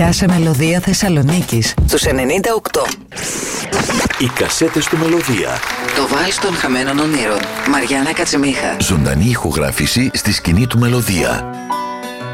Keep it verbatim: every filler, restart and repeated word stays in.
Πιάσε Μελωδία Θεσσαλονίκης στους ενενήντα οκτώ. Οι κασέτες του Μελωδία. Το βάλς των χαμένων ονείρων. Μαριάννα Κατσιμίχα. Ζωντανή ηχογράφηση στη σκηνή του Μελωδία.